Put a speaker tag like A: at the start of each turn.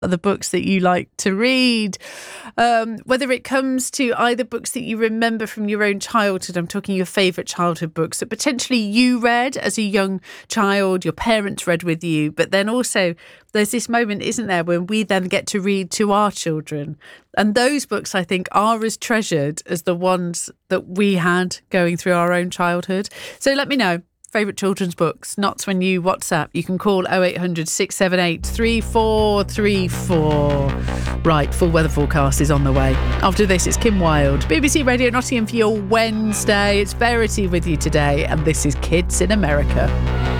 A: the books that you like to read, whether it comes to either books that you remember from your own childhood. I'm talking your favourite childhood books that potentially you read as a young child, your parents read with you, but then also there's this moment, isn't there, when we then get to read to our children. And those books, I think, are as treasured as the ones that we had going through our own childhood. So let me know. Favourite children's books, not when you WhatsApp. You can call 0800 678 3434. Right, full weather forecast is on the way. After this, it's Kim Wilde, BBC Radio Nottingham for your Wednesday. It's Verity with you today, and this is Kids in America.